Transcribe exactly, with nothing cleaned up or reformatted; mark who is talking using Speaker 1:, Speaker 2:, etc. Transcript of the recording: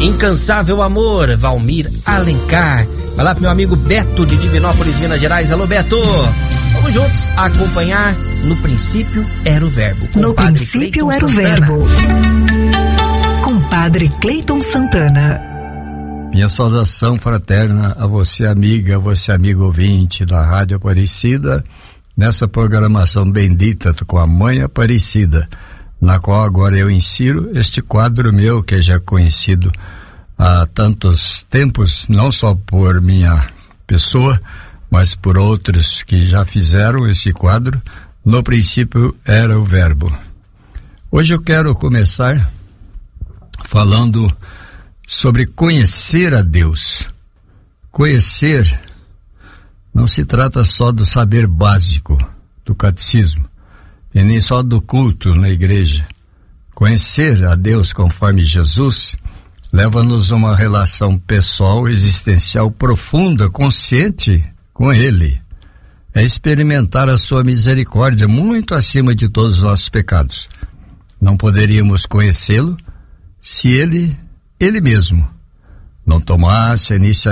Speaker 1: Incansável Amor, Valmir Alencar. Vai lá pro meu amigo Beto de Divinópolis, Minas Gerais. Alô, Beto! Vamos juntos acompanhar No Princípio Era o Verbo.
Speaker 2: No Princípio Era o Verbo. Com Padre Cleiton Santana.
Speaker 3: Minha saudação fraterna a você, amiga, a você, amigo ouvinte da Rádio Aparecida, nessa programação bendita com a Mãe Aparecida, na qual agora eu insiro este quadro meu, que é já conhecido há tantos tempos, não só por minha pessoa, mas por outros que já fizeram esse quadro. No princípio era o Verbo. Hoje eu quero começar falando sobre conhecer a Deus. Conhecer não se trata só do saber básico do catecismo, e nem só do culto na igreja. Conhecer a Deus conforme Jesus leva-nos a uma relação pessoal, existencial profunda, consciente com Ele. É experimentar a sua misericórdia muito acima de todos os nossos pecados. Não poderíamos conhecê-lo se Ele, Ele mesmo, não tomasse a iniciativa